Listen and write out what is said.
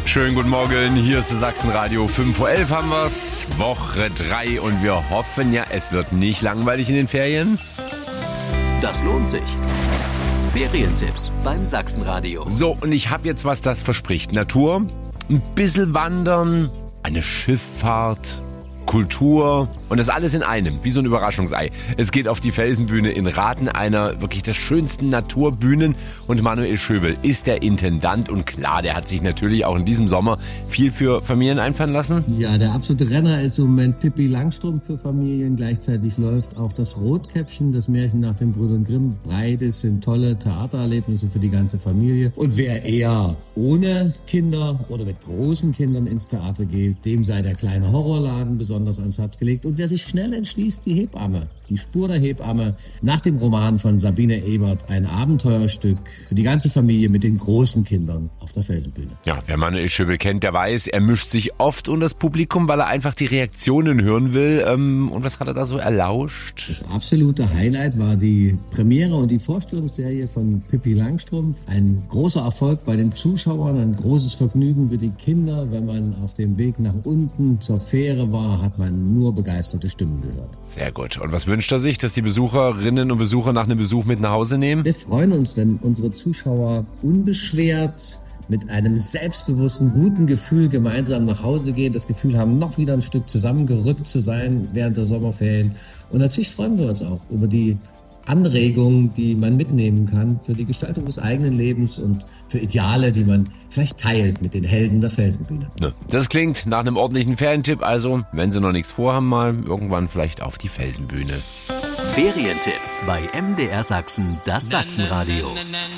Schönen guten Morgen, hier ist das Sachsenradio. 5:11 Uhr haben wir's, Woche 3 und wir hoffen ja, es wird nicht langweilig in den Ferien. Das lohnt sich. Ferientipps beim Sachsenradio. So, und ich habe jetzt was, das verspricht. Natur, ein bisschen Wandern, eine Schifffahrt, Kultur und das alles in einem, wie so ein Überraschungsei. Es geht auf die Felsenbühne in Rathen, einer wirklich der schönsten Naturbühnen, und Manuel Schöbel ist der Intendant und klar, der hat sich natürlich auch in diesem Sommer viel für Familien einfallen lassen. Ja, der absolute Renner ist im Moment Pippi Langstrumpf für Familien. Gleichzeitig läuft auch das Rotkäppchen, das Märchen nach den Brüdern Grimm. Beides sind tolle Theatererlebnisse für die ganze Familie. Und wer eher ohne Kinder oder mit großen Kindern ins Theater geht, dem sei der kleine Horrorladen besonders ans Herz gelegt. Und wer sich schnell entschließt, die Hebamme, die Spur der Hebamme, nach dem Roman von Sabine Ebert, ein Abenteuerstück für die ganze Familie mit den großen Kindern auf der Felsenbühne. Ja, wer Manuel Schöbel kennt, der weiß, er mischt sich oft unter das Publikum, weil er einfach die Reaktionen hören will. Und was hat er da so erlauscht? Das absolute Highlight war die Premiere und die Vorstellungsserie von Pippi Langstrumpf. Ein großer Erfolg bei den Zuschauern, ein großes Vergnügen für die Kinder. Wenn man auf dem Weg nach unten zur Fähre war, hat man nur begeisterte Stimmen gehört. Sehr gut. Und was wünscht er sich, dass die Besucherinnen und Besucher nach einem Besuch mit nach Hause nehmen? Wir freuen uns, wenn unsere Zuschauer unbeschwert mit einem selbstbewussten, guten Gefühl gemeinsam nach Hause gehen, das Gefühl haben, noch wieder ein Stück zusammengerückt zu sein während der Sommerferien. Und natürlich freuen wir uns auch über die Anregungen, die man mitnehmen kann für die Gestaltung des eigenen Lebens und für Ideale, die man vielleicht teilt mit den Helden der Felsenbühne. Ne. Das klingt nach einem ordentlichen Ferientipp, also wenn Sie noch nichts vorhaben, mal irgendwann vielleicht auf die Felsenbühne. Ferientipps bei MDR Sachsen, das Sachsenradio.